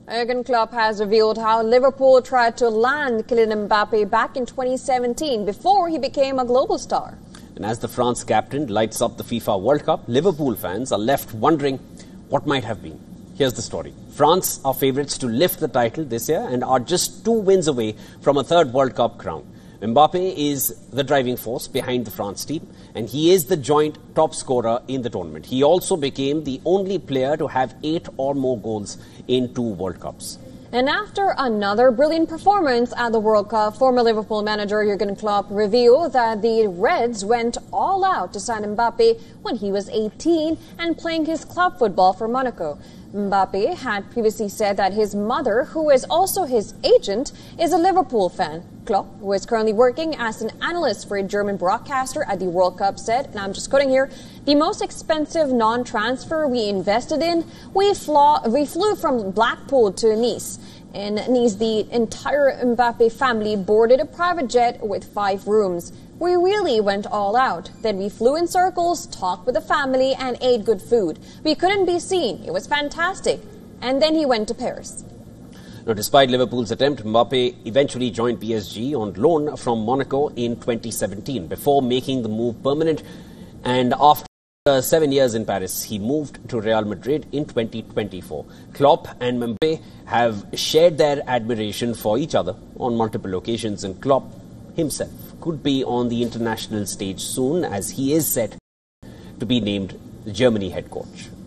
Jurgen Klopp has revealed how Liverpool tried to land Kylian Mbappe back in 2017 before he became a global star. And as the France captain lights up the FIFA World Cup, Liverpool fans are left wondering what might have been. Here's the story. France are favourites to lift the title this year and are just 2 wins away from a third World Cup crown. Mbappe is the driving force behind the France team, and he is the joint top scorer in the tournament. He also became the only player to have 8 or more goals in 2 World Cups. And after another brilliant performance at the World Cup, former Liverpool manager Jurgen Klopp revealed that the Reds went all out to sign Mbappe when he was 18 and playing his club football for Monaco. Mbappe had previously said that his mother, who is also his agent, is a Liverpool fan. Klopp, who is currently working as an analyst for a German broadcaster at the World Cup, said, and I'm just quoting here, "The most expensive non-transfer we invested in, we flew from Blackpool to Nice. In Nice, the entire Mbappe family boarded a private jet with 5 rooms. We really went all out. Then we flew in circles, talked with the family, and ate good food. We couldn't be seen. It was fantastic." And then he went to Paris. Now, despite Liverpool's attempt, Mbappe eventually joined PSG on loan from Monaco in 2017 before making the move permanent. And after 7 years in Paris, he moved to Real Madrid in 2024. Klopp and Mbappe have shared their admiration for each other on multiple occasions, and Klopp himself could be on the international stage soon, as he is set to be named the Germany head coach.